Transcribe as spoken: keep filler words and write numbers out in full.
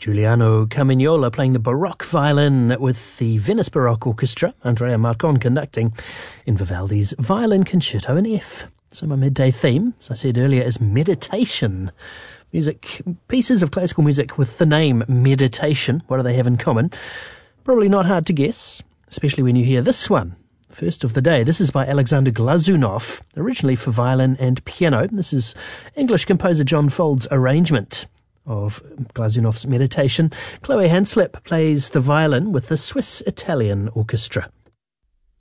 Giuliano Carmignola playing the Baroque violin with the Venice Baroque Orchestra, Andrea Marcon conducting in Vivaldi's Violin Concerto in F. So my midday theme, as I said earlier, is meditation. Music, pieces of classical music with the name meditation. What do they have in common? Probably not hard to guess, especially when you hear this one. First of the day. This is by Alexander Glazunov, originally for violin and piano. This is English composer John Fold's arrangement of Glazunov's Meditation. Chloe Hanslip plays the violin with the Swiss Italian Orchestra.